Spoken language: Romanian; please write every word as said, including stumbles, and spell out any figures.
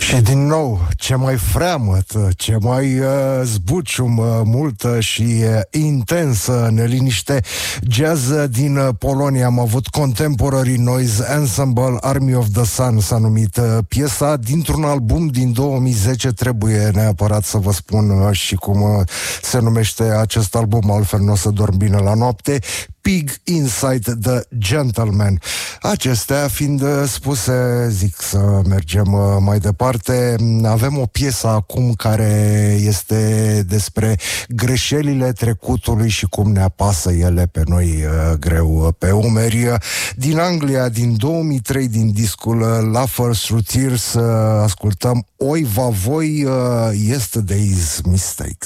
Și din nou, ce mai freamăt, ce mai uh, zbucium, uh, multă și uh, intensă neliniște, jazz din uh, Polonia. Am avut Contemporary Noise Ensemble, Army of the Sun s-a numit uh, piesa, dintr-un album din două mii zece. Trebuie neapărat să vă spun uh, și cum uh, se numește acest album, altfel nu o să dorm bine la noapte. Pig Inside the Gentleman. Acestea fiind spuse, zic să mergem mai departe. Avem o piesă acum care este despre greșelile trecutului și cum ne apasă ele pe noi greu pe umeri. Din Anglia, din două mii trei, din discul Laughers Through Tears, ascultăm Oi va voi, Yesterday's Mistakes.